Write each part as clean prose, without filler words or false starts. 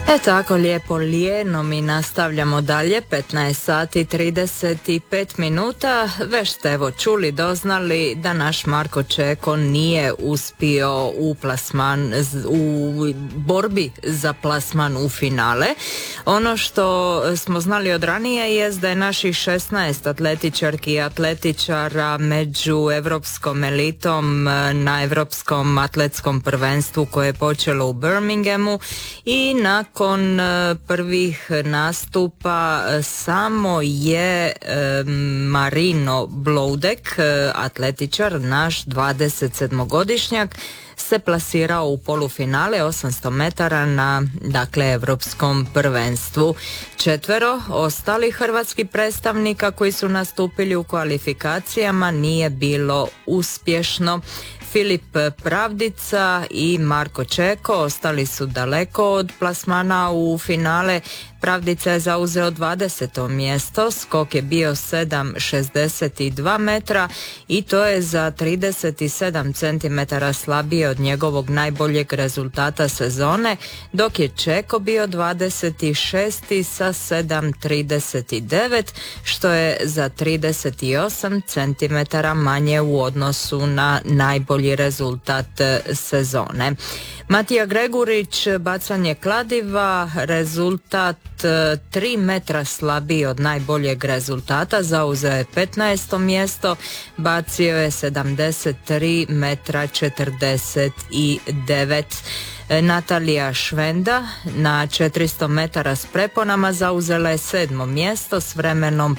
Tako lijepo lijeno mi nastavljamo dalje, 15 sati 35 minuta. Već ste evo čuli, doznali da naš Marko Čeko nije uspio u borbi za plasman u finale. Ono što smo znali od ranije je da je naših 16 atletičarki i atletičara među evropskom elitom na Evropskom atletskom prvenstvu koje je počelo u Birminghamu i nakon prvih nastupa samo je Marino Bloudek, atletičar, naš 27-godišnjak, se plasirao u polufinale 800 metara na Evropskom prvenstvu. 4 ostalih hrvatskih predstavnika koji su nastupili u kvalifikacijama nije bilo uspješno. Filip Pravdica i Marko Čeko ostali su daleko od plasmana u finale. Pravdica je zauzeo 20. mjesto, skok je bio 7,62 metra i to je za 37 cm slabije od njegovog najboljeg rezultata sezone, dok je Čeko bio 26. sa 7,39, što je za 38 cm manje u odnosu na najbolji rezultat sezone. Matija Gregurić, bacanje kladiva, rezultat 3 metra slabiji od najboljeg rezultata, zauzeo je 15. mjesto, bacio je 73 metra 49. Natalija Švenda na 400 metara s preponama zauzela je 7. mjesto s vremenom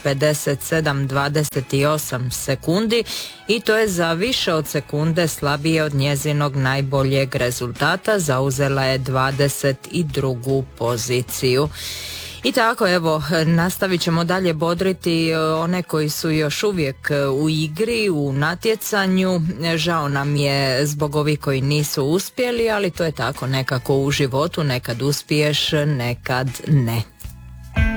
57,28 sekundi i to je za više od sekunde slabije od njezinog najboljeg rezultata, zauzela je 22. poziciju. I tako, evo, nastavit ćemo dalje bodriti one koji su još uvijek u igri, u natjecanju. Žao nam je zbog ovih koji nisu uspjeli, ali to je tako nekako u životu, nekad uspiješ, nekad ne.